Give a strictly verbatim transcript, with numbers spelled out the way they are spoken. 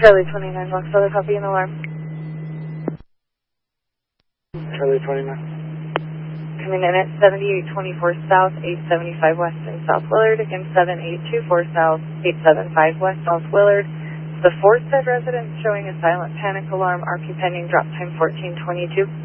Charlie twenty-nine, Box Other copy and alarm. Charlie twenty-nine. Coming in at seventy-eight twenty-four South, eight seventy-five West in South Willard. Again, seven eight two four South, eight seven five West South Willard. The Forstead residence showing a silent panic alarm. R P pending, drop time fourteen twenty-two.